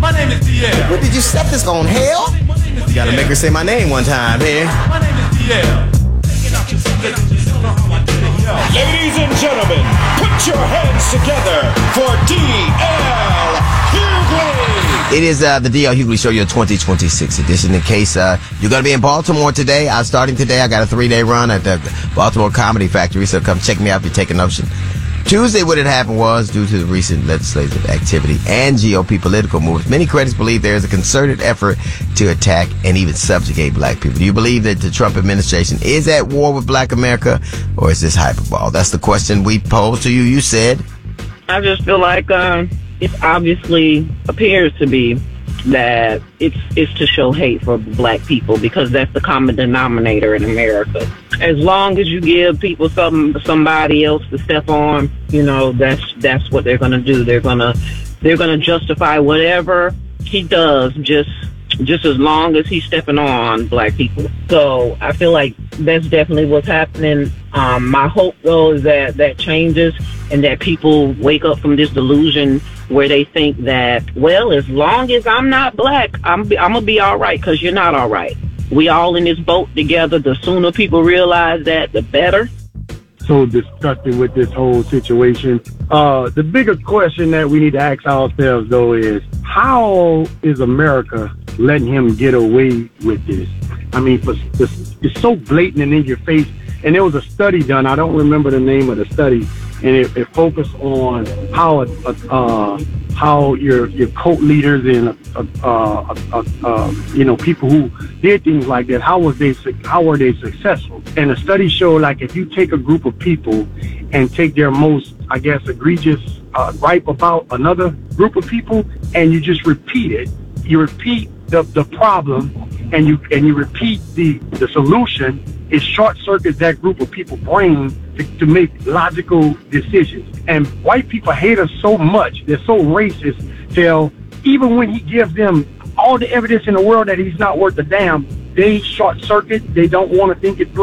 My name is DL. What did you set this on, hell? You gotta make her say my name one time here. My name is DL. Ladies and gentlemen, put your hands together for DL Hughley. It is the DL Hughley Show, your 2026 edition. In case you're going to be in Baltimore today, starting today, I got a 3-day run at the Baltimore Comedy Factory, so come check me out if you're taking notion. Tuesday, what had happened was, due to the recent legislative activity and GOP political moves, many critics believe there is a concerted effort to attack and even subjugate black people. Do you believe that the Trump administration is at war with black America, or is this hyperbole? That's the question we posed to you. You said, I just feel like it obviously appears to be that it's to show hate for black people, because that's the common denominator in America. As long as you give people somebody else to step on, you know, that's what they're gonna do. They're gonna justify whatever he does, just as long as he's stepping on black people. So I feel like that's definitely what's happening. My hope, though, is that changes and that people wake up from this delusion where they think that, well, as long as I'm not black, I'm gonna be all right, because you're not all right. We all in this boat together. The sooner people realize that, the better. So disgusted with this whole situation. The bigger question that we need to ask ourselves, though, is how is America letting him get away with this? I mean, it's so blatant and in your face. And there was a study done. I don't remember the name of the study, and it focused on how your cult leaders and you know, people who did things like that, how were they successful? And the study showed, like, if you take a group of people and take their most, I guess, egregious gripe about another group of people, and you just repeat it, you repeat the problem, and you repeat the solution, it short circuits that group of people's brain to make logical decisions. And white people hate us so much, they're so racist, till even when he gives them all the evidence in the world that he's not worth a damn, they short circuit, they don't want to think it through.